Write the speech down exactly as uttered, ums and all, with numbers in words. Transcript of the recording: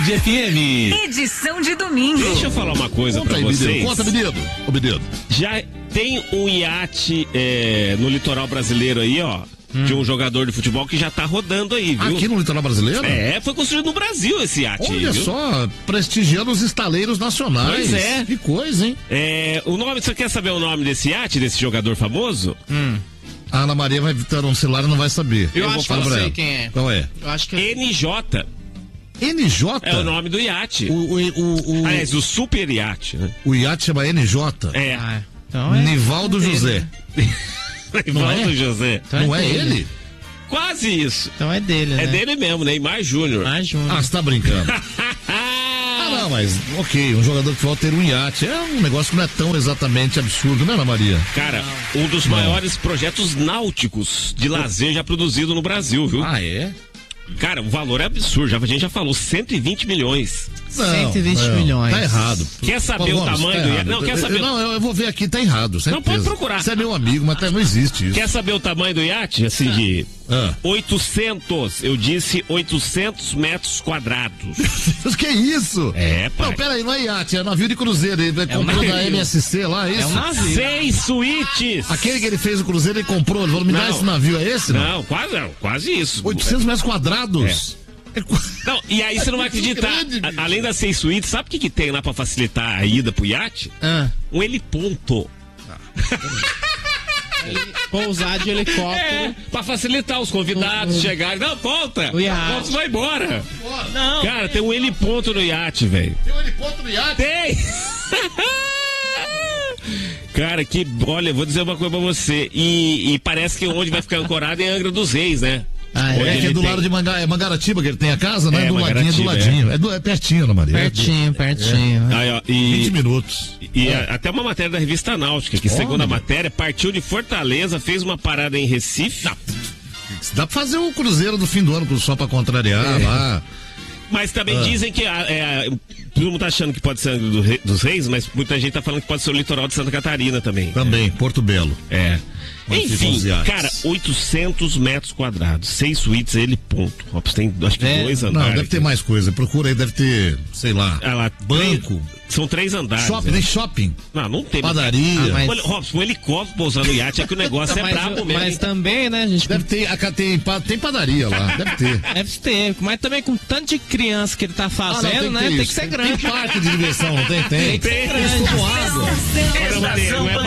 Tarde F M. Edição de domingo. Deixa eu falar uma coisa Conta pra aí, vocês. menino. Conta, menino. Ô, menino. Já tem um iate é, no litoral brasileiro aí, ó. Hum. De um jogador de futebol que já tá rodando aí, viu? Aqui no litoral brasileiro? É, foi construído no Brasil esse iate. Olha aí, viu? só, prestigiando os estaleiros nacionais. Pois é. Que coisa, hein? É, o nome, você quer saber o nome desse iate, desse jogador famoso? Hum. A Ana Maria vai estar no celular e não vai saber. Eu, eu acho que eu sei quem é. Qual é? Eu acho que é... N J. N J? É o nome do iate. O, o, o, o... Aliás, o super iate, né? O iate chama N J? É. Ah, então é... Nivaldo José. Nivaldo José. Então não é, é ele? Quase isso. Então é dele, né? É dele mesmo, Neymar Júnior. Neymar Júnior. Ah, você tá brincando. Ah, não, mas ok, um jogador que volta ter um iate é um negócio que não é tão exatamente absurdo, né, Ana Maria? Cara, um dos não. maiores projetos náuticos de lazer já produzido no Brasil, viu? Ah, é? Cara, o valor é absurdo, já, a gente já falou, cento e vinte milhões. Não, cento e vinte não, milhões. Tá errado. Quer saber Pô, o Gomes, tamanho tá do iate? Não, eu, quer saber... Não, eu, eu vou ver aqui, tá errado, certeza. Não, pode procurar. Você é meu amigo, mas tá, não existe isso. Quer saber o tamanho do iate? Assim, de ah. oitocentos, eu disse oitocentos metros quadrados. Que isso? É, pai. Não, peraí, não é iate, é navio de cruzeiro. Ele é comprou um da M S C lá, é isso? É um navio. Seis suítes. Aquele que ele fez o cruzeiro, ele comprou, ele falou, me não. dá esse navio, é esse? Não, não quase, quase isso. oitocentos metros quadrados? É. Não, e aí você não vai acreditar, grande, a, além das seis suítes, sabe o que, que tem lá pra facilitar a ida pro iate? Ah. Um heliponto. Ah. Pousar de helicóptero. É, pra facilitar os convidados uh, uh. chegarem. Não, volta! O iate. Volta, vai embora. Não. Cara, tem um heliponto no iate, velho. Tem um heliponto no iate? Tem! Cara, que, olha, vou dizer uma coisa pra você. E, e parece que onde vai ficar ancorado é Angra dos Reis, né? Ah, é, é que é do tem... lado de Manga, é Mangaratiba que ele tem a casa, né? É, do ladinho, do ladinho. É, é, do, é pertinho, Ana Maria. Pertinho, pertinho. É. Aí, ó, e, vinte minutos. E é. a, até uma matéria da revista Náutica, que, segundo a matéria, partiu de Fortaleza, fez uma parada em Recife. Não. Dá pra fazer o cruzeiro do fim do ano só pra contrariar é. lá. Mas também ah. dizem que a, é, todo mundo tá achando que pode ser Angra do Rei, dos Reis, mas muita gente tá falando que pode ser o litoral de Santa Catarina também. Também, é. Porto Belo. É. Enfim, cara, oitocentos metros quadrados, seis suítes, ele ponto. Ops, tem acho que é. dois andares. Não, deve ter mais coisa. Procura aí, deve ter, sei lá, ah, lá banco. Três, são três andares. Shopping, tem shopping. Não, não tem. Padaria. Ah, mas... Robson, um helicóptero pousando no iate, é que o negócio não, é mas, brabo mesmo. Mas também, né, gente? Deve ter, tem, tem padaria lá, deve ter. Deve ter, mas também com tanto de criança que ele tá fazendo, ah, não, tem né? Que tem que ser grande. Tem parque de diversão, não tem? Tem. Tem que ser grande. Tem água. Olha,